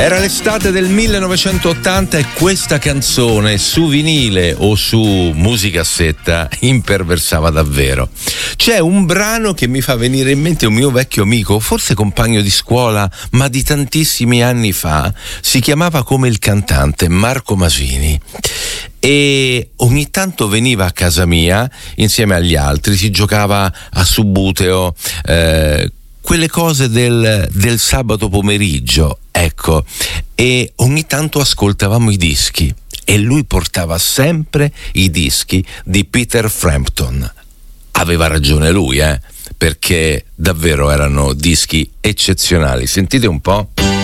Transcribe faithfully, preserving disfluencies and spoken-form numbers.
Era l'estate del millenovecentottanta e questa canzone su vinile o su musicassetta imperversava davvero. C'è un brano che mi fa venire in mente un mio vecchio amico, forse compagno di scuola, ma di tantissimi anni fa. Si chiamava come il cantante, Marco Masini. E ogni tanto veniva a casa mia insieme agli altri, si giocava a Subbuteo, eh, quelle cose del, del sabato pomeriggio, ecco, e ogni tanto ascoltavamo i dischi e lui portava sempre i dischi di Peter Frampton. Aveva ragione lui, eh, perché davvero erano dischi eccezionali. Sentite un po'.